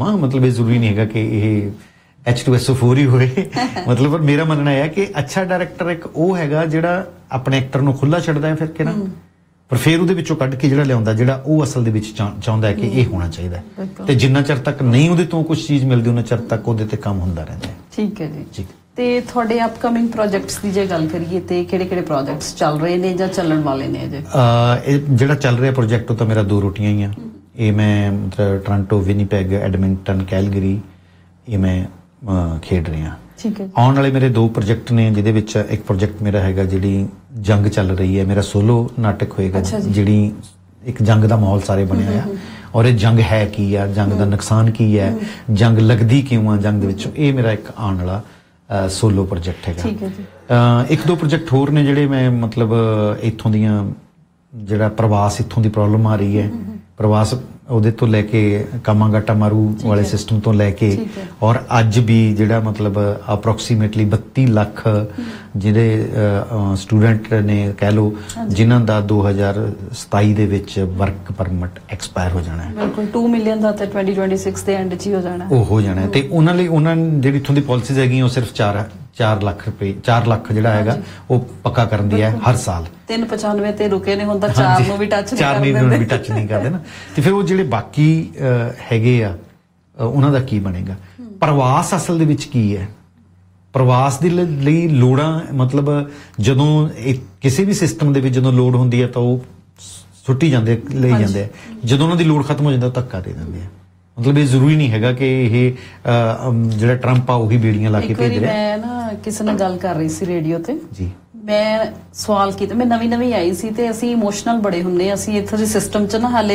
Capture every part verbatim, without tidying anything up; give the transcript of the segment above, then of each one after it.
काम आ, मतलब ये जरूरी नहीं है कि ये H two S O four ही होए मतलब पर मेरा मनना है कि अच्छा डायरैक्टर एक वो हैगा जिहड़ा अपने एक्टर नूं खुला छड्डदा है फिर के ना पर फिर ਉਹਦੇ ਵਿੱਚੋਂ ਕੱਢ ਕੇ ਜਿਹੜਾ ਲਿਆਉਂਦਾ ਜਿਹੜਾ ਉਹ ਅਸਲ ਦੇ ਵਿੱਚ ਚਾਹੁੰਦਾ ਹੈ ਕਿ ਇਹ ਹੋਣਾ ਚਾਹੀਦਾ ਹੈ ਤੇ ਜਿੰਨਾ ਚਿਰ ਤੱਕ ਨਹੀਂ ਉਹਦੇ ਤੋਂ ਕੁਝ ਚੀਜ਼ ਮਿਲਦੀ ਉਹਨਾਂ ਚਿਰ ਤੱਕ ਉਹਦੇ ਤੇ ਕੰਮ ਹੁੰਦਾ ਰਹਿੰਦਾ ਹੈ। ਠੀਕ ਹੈ ਜੀ ਜੀ। ਤੇ ਤੁਹਾਡੇ ਅਪਕਮਿੰਗ ਪ੍ਰੋਜੈਕਟਸ ਦੀ ਜੇ ਗੱਲ ਕਰੀਏ ਤੇ ਕਿਹੜੇ ਕਿਹੜੇ ਪ੍ਰੋਜੈਕਟਸ ਚੱਲ ਰਹੇ ਨੇ ਜਾਂ ਚੱਲਣ ਵਾਲੇ ਨੇ ਅਜੇ? ਇਹ ਜਿਹੜਾ ਚੱਲ ਰਿਹਾ ਪ੍ਰੋਜੈਕਟ ਉਹ ਤਾਂ ਮੇਰਾ ਦੋ ਰੋਟੀਆਂ ਹੀ ਆ। ਇਹ ਮੈਂ ਮਤਲਬ ਟੋਰਾਂਟੋ, ਵਿਨੀਪੈਗ, ਐਡਮਿੰਟਨ, ਕੈਲਗਰੀ ਇਹ ਮੈਂ ਖੇਡ ਰਿਹਾ। ਆਉਣ ਵਾਲੇ ਮੇਰੇ ਦੋ ਪ੍ਰੋਜੈਕਟ ਨੇ ਜਿਹਦੇ ਵਿੱਚ ਇੱਕ ਪ੍ਰੋਜੈਕਟ ਮੇਰਾ ਹੈਗਾ ਜਿਹੜੀ ਜੰਗ ਚੱਲ ਰਹੀ ਹੈ, ਮੇਰਾ ਸੋਲੋ ਨਾਟਕ ਹੋਏਗਾ ਜਿਹੜੀ ਇੱਕ ਜੰਗ ਦਾ ਮਾਹੌਲ ਸਾਰੇ ਬਣਿਆ ਆ ਔਰ ਇਹ ਜੰਗ ਹੈ ਕੀ ਆ, ਜੰਗ ਦਾ ਨੁਕਸਾਨ ਕੀ ਹੈ, ਜੰਗ ਲੱਗਦੀ ਕਿਉਂ ਆ ਜੰਗ ਦੇ ਵਿੱਚ, ਇਹ ਮੇਰਾ ਇੱਕ ਆਉਣ ਵਾਲਾ ਸੋਲੋ ਪ੍ਰੋਜੈਕਟ ਹੈਗਾ। ਇੱਕ ਦੋ ਪ੍ਰੋਜੈਕਟ ਹੋਰ ਨੇ ਜਿਹੜੇ ਮੈਂ ਮਤਲਬ ਇੱਥੋਂ ਦੀਆਂ ਜਿਹੜਾ ਪ੍ਰਵਾਸ ਇੱਥੋਂ ਦੀ ਪ੍ਰੋਬਲਮ ਆ ਰਹੀ ਹੈ ਪ੍ਰਵਾਸ ਉਹਦੇ ਤੋਂ ਲੈ ਕੇ ਕਾਮਾਗਾਟਾ ਮਾਰੂ ਵਾਲੇ ਸਿਸਟਮ ਤੋਂ ਲੈ ਕੇ ਔਰ ਅੱਜ ਵੀ ਜਿਹੜਾ ਮਤਲਬ ਅਪਰੋਕਸੀਮੇਟਲੀ ਬੱਤੀ ਲੱਖ ਜਿਹੜੇ ਸਟੂਡੈਂਟ ਨੇ ਕਹਿ ਲਓ ਜਿਨ੍ਹਾਂ ਦਾ ਦੋ ਹਜ਼ਾਰ ਸਤਾਈ ਦੇ ਵਿੱਚ ਵਰਕ ਪਰਮਿਟ ਐਕਸਪਾਇਰ ਹੋ ਜਾਣਾ ਹੈ। ਬਿਲਕੁਲ ਦੋ ਮਿਲੀਅਨ ਦਾ ਤੇ twenty twenty-six ਦੇ ਐਂਡ 'ਚ ਹੀ ਹੋ ਜਾਣਾ ਉਹ ਹੋ ਜਾਣਾ ਤੇ ਉਹਨਾਂ ਲਈ ਉਹਨਾਂ ਜਿਹੜੀ ਇੱਥੋਂ ਦੀ ਪਾਲਿਸੀਜ਼ ਹੈਗੀਆਂ ਉਹ ਸਿਰਫ ਚਾਰ ਚਾਰ ਲੱਖ ਰੁਪਏ ਚਾਰ ਲੱਖ ਜਿਹੜਾ ਹੈਗਾ ਉਹ ਪੱਕਾ ਕਰਨ ਦੀ ਹੈ ਹਰ ਸਾਲ। ਤਿੰਨ ਪਚਾਨਵੇਂ ਤੇ ਰੁਕੇ ਨੇ ਹੁਣ ਤਾਂ ਚਾਰ ਨੂੰ ਵੀ ਟੱਚ ਚਾਰ ਨੂੰ ਵੀ ਟੱਚ ਨਹੀਂ ਕਰਦੇ ਨਾ ਤੇ ਫਿਰ ਉਹ ਜਿਹੜੇ ਬਾਕੀ ਹੈਗੇ ਆ ਉਹਨਾਂ ਦਾ ਕੀ ਬਣੇਗਾ? ਪ੍ਰਵਾਸ ਅਸਲ ਦੇ ਵਿੱਚ ਕੀ ਹੈ? ਪ੍ਰਵਾਸ ਦੇ ਲਈ ਲੋੜਾਂ ਮਤਲਬ ਜਦੋਂ ਕਿਸੇ ਵੀ ਸਿਸਟਮ ਦੇ ਵਿੱਚ ਜਦੋਂ ਲੋੜ ਹੁੰਦੀ ਹੈ ਤਾਂ ਉਹ ਸੁੱਟੀ ਜਾਂਦੇ ਲਈ ਜਾਂਦੇ ਆ, ਜਦੋਂ ਉਹਨਾਂ ਦੀ ਲੋੜ ਖਤਮ ਹੋ ਜਾਂਦੀ ਉਹ ਧੱਕਾ ਦੇ ਦਿੰਦੇ ਆ। ਮਤਲਬ ਇਹ ਜ਼ਰੂਰੀ ਨਹੀਂ ਹੈਗਾ ਕਿ ਇਹ ਜਿਹੜਾ ਟਰੰਪ ਆ ਉਹੀ ਬੇੜੀਆਂ ਲਾ ਕੇ ਭੇਜ ਰਿਹਾ। ਮੈਂ ਨਾ ਕਿਸੇ ਨਾਲ ਗੱਲ ਕਰ ਰਹੀ ਸੀ ਰੇਡੀਓ ਤੇ ਜੀ, ਮੈਂ ਸਵਾਲ ਕੀਤਾ, ਮੈਂ ਨਵੀਂ ਨਵੀਂ ਆਈ ਸੀ ਤੇ ਅਸੀਂ ਇਮੋਸ਼ਨਲ ਬੜੇ ਹੁੰਦੇ ਆ, ਅਸੀਂ ਇੱਥੋਂ ਦੇ ਸਿਸਟਮ 'ਚ ਨਾ ਹਾਲੇ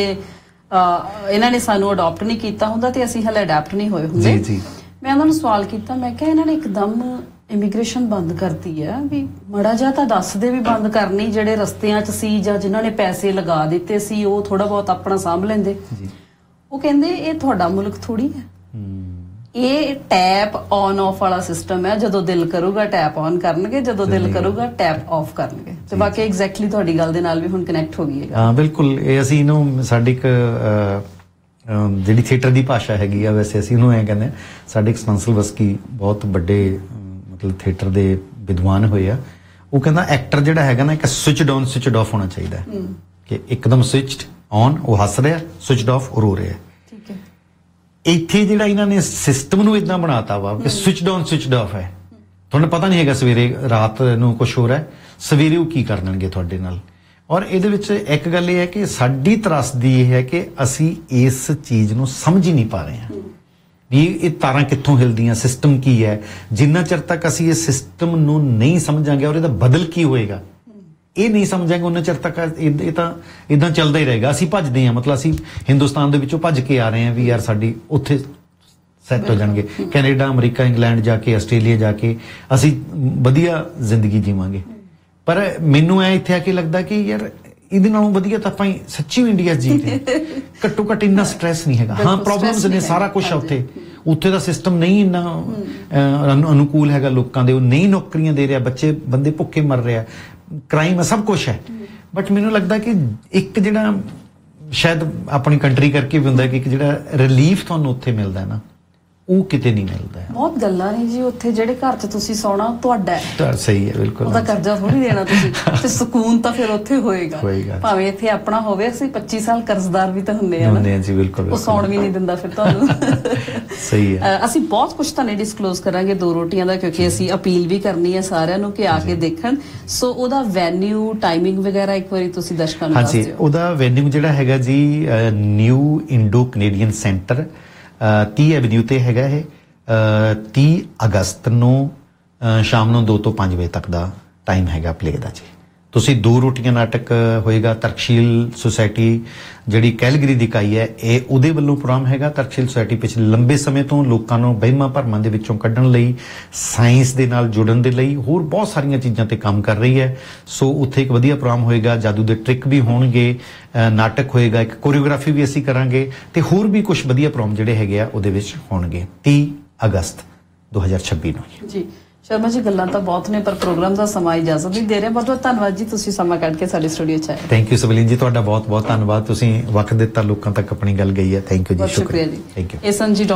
ਇਹਨਾਂ ਨੇ ਸਾਨੂੰ ਅਡਾਪਟ ਨਹੀਂ ਕੀਤਾ ਹੁੰਦਾ ਤੇ ਅਸੀਂ ਹਾਲੇ ਅਡੈਪਟ ਨਹੀਂ ਹੋਏ ਹੁੰਦੇ। ਮੈਂ ਉਹਨਾਂ ਨੂੰ ਸਵਾਲ ਕੀਤਾ, ਮੈਂ ਕਿਹਾ ਇਹਨਾਂ ਨੇ ਇੱਕਦਮ ਇਮੀਗ੍ਰੇਸ਼ਨ ਬੰਦ ਕਰਤੀ ਹੈ ਵੀ ਮਾੜਾ ਜਿਹਾ ਤਾਂ ਦੱਸਦੇ ਵੀ ਬੰਦ ਕਰਨੀ, ਜਿਹੜੇ ਰਸਤਿਆਂ 'ਚ ਸੀ ਜਾਂ ਜਿਨ੍ਹਾਂ ਨੇ ਪੈਸੇ ਲਗਾ ਦਿੱਤੇ ਸੀ ਉਹ ਥੋੜਾ ਬਹੁਤ ਆਪਣਾ ਸਾਂਭ ਲੈਂਦੇ। ਉਹ ਕਹਿੰਦੇ ਇਹ ਤੁਹਾਡਾ ਮੁਲਕ ਥੋੜੀ ਹੈ, ਇਹ ਟੈਪ ਔਨ ਆਫ ਵਾਲਾ ਸਿਸਟਮ ਹੈ, ਜਦੋਂ ਦਿਲ ਕਰੂਗਾ ਟੈਪ ਔਨ ਕਰਨਗੇ, ਜਦੋਂ ਦਿਲ ਕਰੂਗਾ ਟੈਪ ਆਫ ਕਰਨਗੇ। ਤੇ ਬਾਕੀ ਐਗਜ਼ੈਕਟਲੀ ਤੁਹਾਡੀ ਗੱਲ ਦੇ ਨਾਲ ਵੀ ਹੁਣ ਕਨੈਕਟ ਹੋ ਗਈ ਹੈ। ਹਾਂ ਬਿਲਕੁਲ, ਇਹ ਅਸੀਂ ਇਹਨੂੰ ਸਾਡੀ ਇੱਕ ਜਿਹੜੀ ਥੀਏਟਰ ਦੀ ਭਾਸ਼ਾ ਹੈਗੀ ਆ ਵੈਸੇ ਅਸੀਂ ਇਹਨੂੰ ਐਂ ਕਹਿੰਦੇ ਹਾਂ, ਸਾਡੇ ਇੱਕ ਸੰਸਲ ਬਸਕੀ ਬਹੁਤ ਵੱਡੇ ਮਤਲਬ ਥੀਏਟਰ ਦੇ ਵਿਦਵਾਨ ਹੋਏ ਆ, ਉਹ ਕਹਿੰਦਾ ਐਕਟਰ ਜਿਹੜਾ ਹੈਗਾ ਨਾ ਇੱਕ ਸਵਿਚਡ ਔਨ ਸਵਿਚਡ ਆਫ ਹੋਣਾ ਚਾਹੀਦਾ ਕਿ ਇੱਕਦਮ ਸਵਿਚਡ ਔਨ ਉਹ ਹੱਸ ਰਿਹਾ, ਸਵਿਚਡ ਆਫ ਉਹ ਰੋ ਰਿਹਾ। ਇੱਥੇ ਜਿਹੜਾ ਇਹਨਾਂ ਨੇ ਸਿਸਟਮ ਨੂੰ ਇਦਾਂ ਬਣਾਤਾ ਵਾ ਕਿ ਸਵਿਚਡ ਔਨ ਸਵਿਚਡ ਆਫ ਹੈ, ਤੁਹਾਨੂੰ ਪਤਾ ਨਹੀਂ ਹੈਗਾ ਸਵੇਰੇ ਰਾਤ ਨੂੰ ਕੁਛ ਹੋ ਰਿਹਾ, ਸਵੇਰੇ ਉਹ ਕੀ ਕਰ ਲੈਣਗੇ ਤੁਹਾਡੇ ਨਾਲ। ਔਰ ਇਹਦੇ ਵਿੱਚ ਇੱਕ ਗੱਲ ਇਹ ਹੈ ਕਿ ਸਾਡੀ ਤਰਾਸਦੀ ਇਹ ਹੈ ਕਿ ਅਸੀਂ ਇਸ ਚੀਜ਼ ਨੂੰ ਸਮਝ ਹੀ ਨਹੀਂ ਪਾ ਰਹੇ ਹਾਂ ਵੀ ਇਹ ਤਾਰਾਂ ਕਿੱਥੋਂ ਹਿਲਦੀਆਂ, ਸਿਸਟਮ ਕੀ ਹੈ। ਜਿੰਨਾ ਚਿਰ ਤੱਕ ਅਸੀਂ ਇਸ ਸਿਸਟਮ ਨੂੰ ਨਹੀਂ ਸਮਝਾਂਗੇ ਔਰ ਇਹਦਾ ਬਦਲ ਕੀ ਹੋਏਗਾ ਇਹ ਨਹੀਂ ਸਮਝਾਂਗੇ ਉਹਨਾਂ ਚਿਰ ਤੱਕ ਇਹ ਤਾਂ ਇਦਾਂ ਚੱਲਦਾ ਹੀ ਰਹੇਗਾ। ਅਸੀਂ ਭੱਜਦੇ ਹਾਂ, ਮਤਲਬ ਅਸੀਂ ਹਿੰਦੁਸਤਾਨ ਦੇ ਵਿੱਚੋਂ ਭੱਜ ਕੇ ਆ ਰਹੇ ਹਾਂ ਵੀ ਯਾਰ ਸਾਡੀ ਉੱਥੇ ਸੈੱਟ ਹੋ ਜਾਣਗੇ, ਕੈਨੇਡਾ, ਅਮਰੀਕਾ, ਇੰਗਲੈਂਡ ਜਾ ਕੇ, ਆਸਟ੍ਰੇਲੀਆ ਜਾ ਕੇ ਅਸੀਂ ਵਧੀਆ ਜ਼ਿੰਦਗੀ ਜੀਵਾਂਗੇ। ਪਰ ਮੈਨੂੰ ਐ ਇੱਥੇ ਆ ਕੇ ਲੱਗਦਾ ਕਿ ਯਾਰ ਇਹਦੇ ਨਾਲੋਂ ਵਧੀਆ ਤਾਂ ਆਪਾਂ ਸੱਚੀ ਇੰਡੀਆ ਜੀ ਰਹੇ, ਘੱਟੋ ਘੱਟ ਇੰਨਾ ਸਟ੍ਰੈਸ ਨਹੀਂ ਹੈਗਾ। ਹਾਂ ਪ੍ਰੋਬਲਮਸ ਨੇ, ਸਾਰਾ ਕੁਛ ਆ ਉੱਥੇ, ਉੱਥੇ ਦਾ ਸਿਸਟਮ ਨਹੀਂ ਇੰਨਾ ਅਨੁਕੂਲ ਹੈਗਾ ਲੋਕਾਂ ਦੇ, ਉਹ ਨਹੀਂ ਨੌਕਰੀਆਂ ਦੇ ਰਿਹਾ, ਬੱਚੇ ਬੰਦੇ ਭੁੱਖੇ ਮਰ ਰਿਹਾ, ਕ੍ਰਾਈਮ ਸਭ ਕੁਛ ਹੈ। ਬਟ ਮੈਨੂੰ ਲੱਗਦਾ ਕਿ ਇੱਕ ਜਿਹੜਾ ਸ਼ਾਇਦ ਆਪਣੀ ਕੰਟਰੀ ਕਰਕੇ ਵੀ ਹੁੰਦਾ ਕਿ ਇੱਕ ਜਿਹੜਾ ਰਿਲੀਫ ਤੁਹਾਨੂੰ ਉੱਥੇ ਮਿਲਦਾ ਨਾ ਉਹ ਕਿਤੇ ਨਹੀਂ ਮਿਲਦਾ। ਬਹੁਤ ਗੱਲਾਂ ਨੇ ਜੀ ਉੱਥੇ, ਜਿਹੜੇ ਘਰ 'ਚ ਤੁਸੀਂ ਸੌਣਾ ਤੁਹਾਡਾ ਹੈ। ਸਹੀ ਹੈ, ਬਿਲਕੁਲ, ਉਹਦਾ ਕਰਜ਼ਾ ਥੋੜੀ ਦੇਣਾ ਤੁਸੀਂ, ਤੇ ਸਕੂਨ ਤਾਂ ਫਿਰ ਉੱਥੇ ਹੋਏਗਾ ਭਾਵੇਂ ਇੱਥੇ ਆਪਣਾ ਹੋਵੇ। ਅਸੀਂ ਪੱਚੀ ਸਾਲ ਕਰਜ਼ਦਾਰ ਵੀ ਤਾਂ ਹੁੰਦੇ ਆ ਨਾ ਜੀ, ਬਿਲਕੁਲ, ਉਹ ਸੌਣ ਵੀ ਨਹੀਂ ਦਿੰਦਾ ਫਿਰ ਤੁਹਾਨੂੰ। ਸਹੀ ਹੈ। ਅਸੀਂ ਬਹੁਤ ਕੁਛ ਤੁਹਾਨੂੰ ਡਿਸਕਲੋਜ਼ ਕਰਾਂਗੇ ਦੋ ਰੋਟੀਆਂ ਦਾ, ਕਿਉਂਕਿ ਅਸੀਂ ਅਪੀਲ ਵੀ ਕਰਨੀ ਹੈ ਸਾਰਿਆਂ ਨੂੰ ਕਿ ਆ ਕੇ ਦੇਖਣ। ਸੋ ਉਹਦਾ ਵੈਨਿਊ, ਟਾਈਮਿੰਗ ਵਗੈਰਾ ਇੱਕ ਵਾਰੀ ਤੁਸੀਂ ਦਰਸ਼ਕਾਂ ਨੂੰ ਦੱਸ ਦਿਓ। ਉਹਦਾ ਵੈਨਿਊ ਜਿਹੜਾ ਹੈਗਾ ਜੀ ਨਿਊ ਇੰਡੋ ਕੈਨੇਡੀਅਨ ਸੈਂਟਰ ਤੀਹ ਐਵਨਿਊ ਤੇ ਹੈਗਾ। ਇਹ ਤੀਹ ਅਗਸਤ ਨੂੰ ਸ਼ਾਮ ਨੂੰ ਦੋ ਤੋਂ ਪੰਜ ਵਜੇ ਤੱਕ ਦਾ ਟਾਈਮ ਹੈਗਾ ਪਲੇ ਦਾ ਜੀ। ਤੁਸੀਂ ਦੋ ਰੋਟੀਆਂ ਨਾਟਕ ਹੋਏਗਾ, ਤਰਕਸ਼ੀਲ ਸੁਸਾਇਟੀ ਜਿਹੜੀ ਕੈਲਗਰੀ ਦੀ ਇਕਾਈ ਹੈ ਇਹ ਉਹਦੇ ਵੱਲੋਂ ਪ੍ਰੋਗਰਾਮ ਹੈਗਾ। ਤਰਕਸ਼ੀਲ ਸੁਸਾਇਟੀ ਪਿਛਲੇ ਲੰਬੇ ਸਮੇਂ ਤੋਂ ਲੋਕਾਂ ਨੂੰ ਵਹਿਮਾਂ ਭਰਮਾਂ ਦੇ ਵਿੱਚੋਂ ਕੱਢਣ ਲਈ, ਸਾਇੰਸ ਦੇ ਨਾਲ ਜੁੜਨ ਦੇ ਲਈ, ਹੋਰ ਬਹੁਤ ਸਾਰੀਆਂ ਚੀਜ਼ਾਂ ਤੇ ਕੰਮ ਕਰ ਰਹੀ ਹੈ। ਸੋ ਉੱਥੇ ਇੱਕ ਵਧੀਆ ਪ੍ਰੋਗਰਾਮ ਹੋਏਗਾ, ਜਾਦੂ ਦੇ ਟ੍ਰਿਕ ਵੀ ਹੋਣਗੇ, ਨਾਟਕ ਹੋਏਗਾ, ਇੱਕ ਕੋਰੀਓਗ੍ਰਾਫੀ ਵੀ ਅਸੀਂ ਕਰਾਂਗੇ ਤੇ ਹੋਰ ਵੀ ਕੁਝ ਵਧੀਆ ਪ੍ਰੋਗਰਾਮ ਜਿਹੜੇ ਹੈਗੇ ਆ ਉਹਦੇ ਵਿੱਚ ਹੋਣਗੇ ਤੀਹ ਅਗਸਤ ਦੋ ਹਜ਼ਾਰ ਛੱਬੀ ਨੂੰ ਜੀ। ਸ਼ਰਮਾ ਜੀ ਗੱਲਾਂ ਤਾਂ ਬਹੁਤ ਨੇ ਪਰ ਪ੍ਰੋਗਰਾਮ ਦਾ ਸਮਾਂ ਇਜਾਜ਼ਤ ਨਹੀਂ ਦੇ ਰਿਹਾ। ਬਹੁਤ ਬਹੁਤ ਧੰਨਵਾਦ ਜੀ, ਤੁਸੀਂ ਸਮਾਂ ਕੱਢ ਕੇ ਸਾਡੇ ਸਟੂਡੀਓ 'ਚ ਆਏ। ਥੈਂਕ ਯੂ ਸਵਲੀਨ ਜੀ, ਤੁਹਾਡਾ ਬਹੁਤ ਬਹੁਤ ਧੰਨਵਾਦ, ਤੁਸੀਂ ਵਕਤ ਦਿੱਤਾ, ਲੋਕਾਂ ਤੱਕ ਆਪਣੀ ਗੱਲ ਗਈ ਹੈ। ਥੈਂਕ ਯੂ ਜੀ, ਸ਼ੁਕਰੀਆ ਜੀ, ਥੈਂਕ ਯੂ। ਇਹ ਸਨ ਜੀ